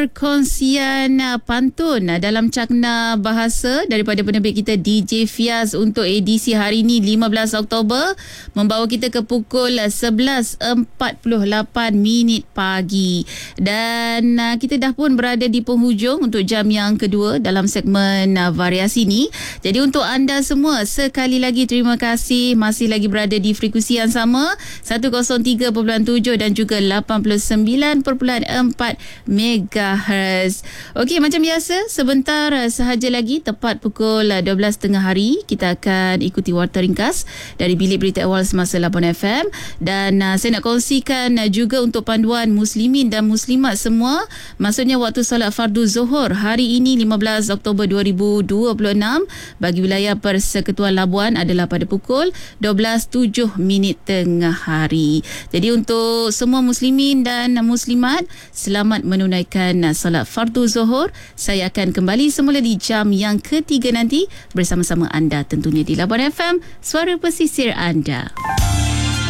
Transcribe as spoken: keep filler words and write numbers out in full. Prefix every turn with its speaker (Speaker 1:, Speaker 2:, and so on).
Speaker 1: perkongsian uh, pantun uh, dalam cakna bahasa daripada penerbit kita D J Fiaz untuk edisi hari ini lima belas Oktober, membawa kita ke pukul uh, sebelas empat puluh lapan minit pagi. Dan uh, kita dah pun berada di penghujung untuk jam yang kedua dalam segmen uh, variasi ni. Jadi untuk anda semua, sekali lagi terima kasih masih lagi berada di frekuensi yang sama seratus tiga perpuluhan tujuh dan juga lapan puluh sembilan perpuluhan empat megahertz. Okey, macam biasa, sebentar sahaja lagi tepat pukul dua belas tiga puluh hari kita akan ikuti warta ringkas dari Bilik Berita Awal Semasa lapan F M. Dan uh, saya nak kongsikan uh, juga untuk panduan muslimin dan muslimat semua, maksudnya waktu solat fardu Zuhur hari ini lima belas Oktober dua ribu dua puluh enam bagi wilayah Persekutuan Labuan adalah pada pukul dua belas tujuh minit tengah hari. Jadi untuk semua muslimin dan muslimat, selamat menunaikan solat fardu Zuhur. Saya akan kembali semula di jam yang ketiga nanti bersama-sama anda tentunya di Labuan F M, suara pesisir anda.